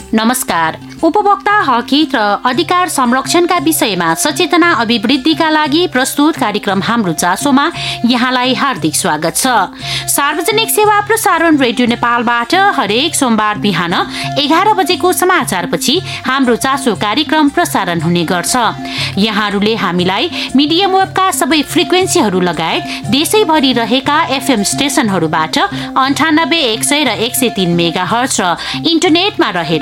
नमस्कार। उपभोक्ता हक हित र अधिकार संरक्षणका विषयमा सचेतना अभिवृद्धिका लागि प्रस्तुत कार्यक्रम हाम्रो चासोमा यहाँलाई हार्दिक स्वागत छ। सार्वजनिक सेवा प्रसारण रेडियो नेपालबाट हरेक सोमबार बिहान 11 बजेको समाचारपछि हाम्रो चासो कार्यक्रम प्रसारण हुने गर्छ। यहाँहरूले हामीलाई मिडियम वेभका सबै फ्रिक्वेन्सीहरू लगायत देशैभरि रहेका एफएम स्टेशनहरूबाट 98, 100 र 103 मेगाहर्ज र इन्टरनेटमा रहेर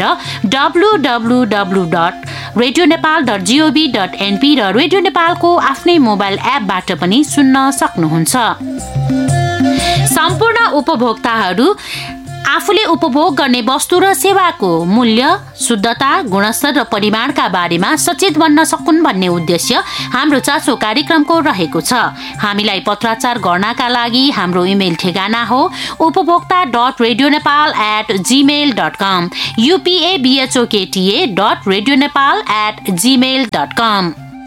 www.radionepal.gov.np र रेडियो नेपालको आफ्नै मोबाइल एपबाट पनि सुन्न सक्नुहुन्छ। सम्पूर्ण उपभोक्ताहरू आफूले उपभोग गर्ने वस्तु र सेवाको मूल्य, शुद्धता, गुणस्तर र परिमाणका बारेमा सचेत बन्न सकुन् भन्ने उद्देश्य हाम्रो चासो कार्यक्रमको रहेको छ। हामीलाई पत्राचार गर्नका लागि हाम्रो इमेल ठेगाना हो upabhokta.radionepal@gmail.com upabhokta.radionepal@gmail.com।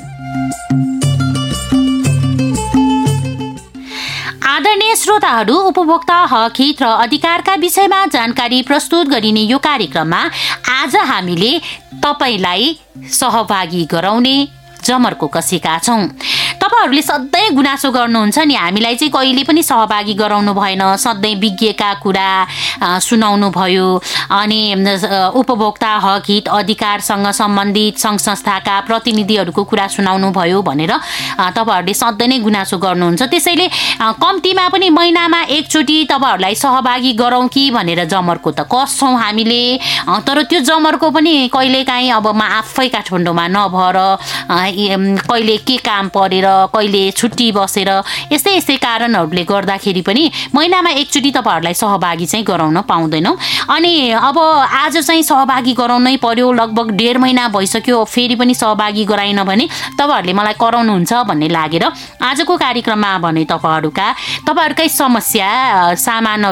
आदरणीय श्रोताहरू, उपभोक्ता हक हित र अधिकारका विषयमा जानकारी प्रस्तुत गरिने यो कार्यक्रममा आज हामीले तपाईलाई सहभागी गराउने जमर्को कसेका छौं। तपाईहरूले सधैँ गुनासो गर्नुहुन्छ नि, हामीलाई चाहिँ कहिले पनि सहभागी गराउनु भएन, सधैँ विज्ञका कुरा सुनाउनु भयो अनि उपभोक्ता हक हित अधिकारसँग सम्बन्धित सङ्घ संस्थाका प्रतिनिधिहरूको कुरा सुनाउनु भयो भनेर तपाईहरूले सधैँ नै गुनासो गर्नुहुन्छ। त्यसैले कम्तीमा पनि महिनामा एकचोटि तपाईहरूलाई सहभागी गरौँ कि भनेर जमर्को त कस्छौँ हामीले। तर त्यो जमर्को पनि कहिलेकाहीँ अब म आफै काठमाडौँमा नभएर कहिले के काम परेर कहिले छुट्टी बसेर यस्तै कारणहरूले गर्दाखेरि पनि महिनामा एकचोटि तपाईहरूलाई सहभागी चाहिँ गराउन पाउँदैनौँ। अनि अब आज चाहिँ सहभागी गराउनै पर्यो, लगभग 1.5 महिना भइसक्यो, फेरि पनि सहभागी गराइन भने तपाईँहरूले मलाई कराउनुहुन्छ भन्ने लागेर आजको कार्यक्रममा भने तपाईँहरूकै समस्या सामान